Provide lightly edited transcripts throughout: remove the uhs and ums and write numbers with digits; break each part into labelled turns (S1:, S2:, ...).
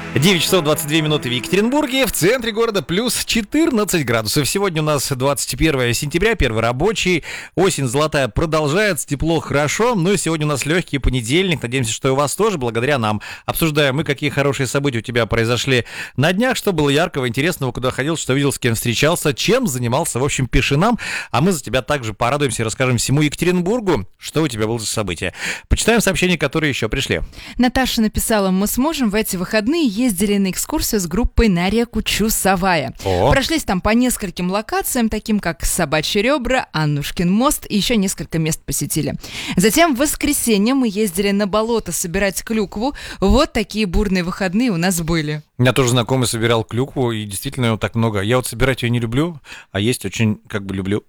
S1: 9 часов 22 минуты в Екатеринбурге, в центре города плюс 14 градусов. Сегодня у нас 21 сентября, первый рабочий. Осень золотая продолжается, тепло, хорошо. Ну и сегодня у нас легкий понедельник. Надеемся, что и у вас тоже, благодаря нам. Обсуждаем мы, какие хорошие события у тебя произошли на днях, что было яркого, интересного, куда ходил, что видел, с кем встречался, чем занимался. В общем, пиши нам, а мы за тебя также порадуемся и расскажем всему Екатеринбургу, что у тебя было за события. Почитаем сообщения, которые еще пришли.
S2: Наташа написала: мы с мужем в эти выходные ездили на экскурсию с группой на реку Чусовая. Прошлись там по нескольким локациям, таким как Собачьи ребра, Аннушкин мост, и еще несколько мест посетили. Затем в воскресенье мы ездили на болото собирать клюкву. Вот такие бурные выходные у нас были.
S1: У меня тоже знакомый собирал клюкву, и действительно его так много. Я вот собирать ее не люблю, а есть очень люблю.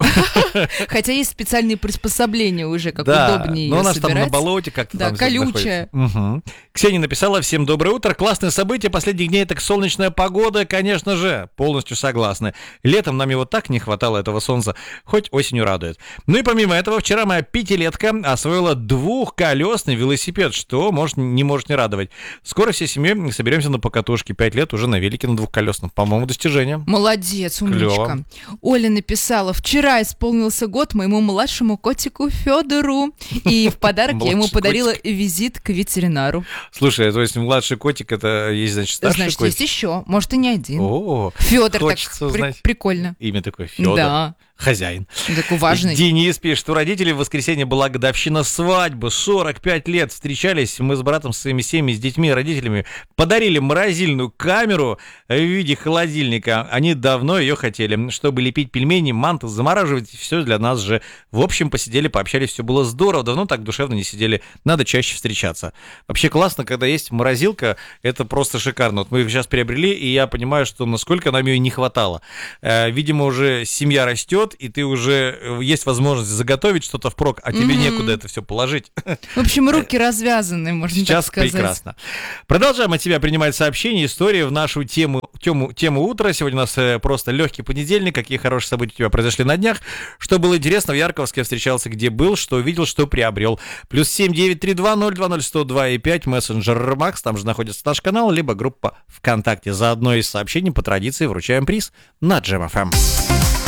S2: Хотя есть специальные приспособления уже, как удобнее ее собирать. Да, но у нас там
S1: на болоте как-то
S2: там колючая.
S1: Ксения написала: всем доброе утро, классное событие последних дней, так солнечная погода, конечно же, полностью согласны. Летом нам его так не хватало, этого солнца, хоть осенью радует. Ну и помимо этого, вчера моя пятилетка освоила двухколесный велосипед, что не может не радовать. Скоро всей семьей соберемся на покатушке. 5 лет уже на велике на двухколесном. По-моему, достижение.
S2: Молодец, умничка. Клево. Оля написала: вчера исполнился год моему младшему котику Федору, и в подарок я ему подарила визит к ветеринару.
S1: Слушай, то есть младший котик, это есть, значит, старший котик?
S2: Значит, есть еще. Может, и не один.
S1: О,
S2: Федор, так прикольно.
S1: Имя такое, Федор.
S2: Да.
S1: Хозяин.
S2: Такой важный.
S1: Денис пишет, что у родителей в воскресенье была годовщина свадьбы, 45 лет встречались мы с братом, со своими семьями, с детьми, родителями, подарили морозильную камеру в виде холодильника. Они давно ее хотели, чтобы лепить пельмени, манты, замораживать, все для нас же. В общем, посидели, пообщались, все было здорово, давно так душевно не сидели, надо чаще встречаться. Вообще классно, когда есть морозилка, это просто шикарно. Вот мы их сейчас приобрели, и я понимаю, что насколько нам ее не хватало. Видимо, уже семья растет, и ты уже есть возможность заготовить что-то впрок, а тебе некуда это все положить.
S2: В общем, руки развязаны, можно
S1: сейчас
S2: так сказать.
S1: Сейчас прекрасно. Продолжаем от тебя принимать сообщения, истории в нашу тему утра. Сегодня у нас просто легкий понедельник. Какие хорошие события у тебя произошли на днях? Что было интересного в Ярковске? Встречался, где был, что видел, что приобрел. +7 932 020 102 5, мессенджер Макс, там же находится наш канал, либо группа ВКонтакте. За одно из сообщений по традиции вручаем приз на Джем FM.